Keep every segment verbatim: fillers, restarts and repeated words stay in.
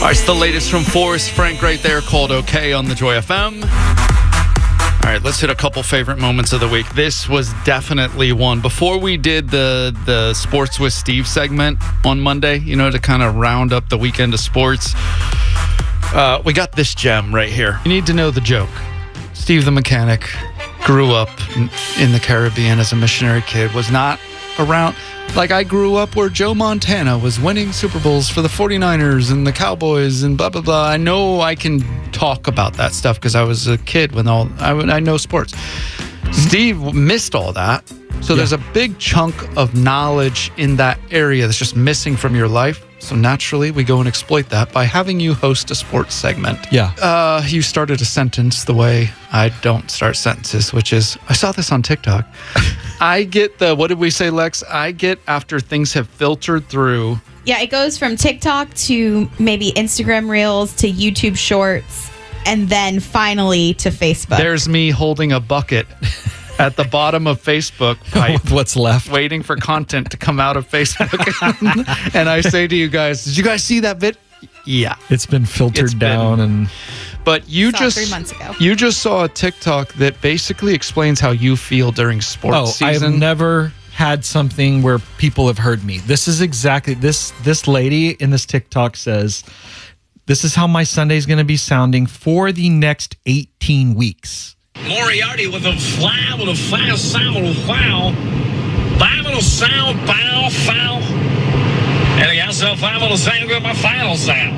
All right, it's the latest from Forrest Frank right there, called OK on the Joy F M. All right, let's hit a couple favorite moments of the week. This was definitely one. Before we did the, the Sports with Steve segment on Monday, you know, to kind of round up the weekend of sports, uh, we got this gem right here. You need to know the joke. Steve the mechanic grew up in, in the Caribbean as a missionary kid, was not around. Like, I grew up where Joe Montana was winning Super Bowls for the forty-niners and the Cowboys and blah, blah, blah. I know I can talk about that stuff because I was a kid when all, I, I know sports. Steve missed all that. So yeah. There's a big chunk of knowledge in that area that's just missing from your life. So naturally, we go and exploit that by having you host a sports segment. Yeah. Uh, you started a sentence the way I don't start sentences, which is, I saw this on TikTok. I get the, what did we say, Lex? I get after things have filtered through. Yeah, it goes from TikTok to maybe Instagram Reels to YouTube Shorts, and then finally to Facebook. There's me holding a bucket at the bottom of Facebook pipe. What's left? Waiting for content to come out of Facebook. And I say to you guys, did you guys see that vid? Yeah. It's been filtered It's been- down and... But you Saw it just three months ago. you just saw a TikTok that basically explains how you feel during sports Oh, season. I've never had something where people have heard me. This is exactly this this lady in this TikTok says, this is how my Sunday is going to be sounding for the next eighteen weeks. Moriarty with a fly, with a fast sound, with a wow. Five little sound, bow, foul. And I got so five little sound with my final sound.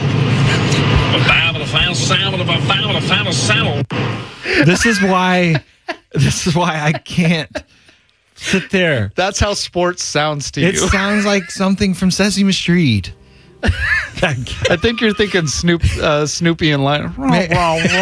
A five with a final sound, with a five with a final sound. This is why this is why I can't sit there. That's how sports sounds to It you. sounds like something from Sesame Street. I think you're thinking Snoop, uh, Snoopy and Lion.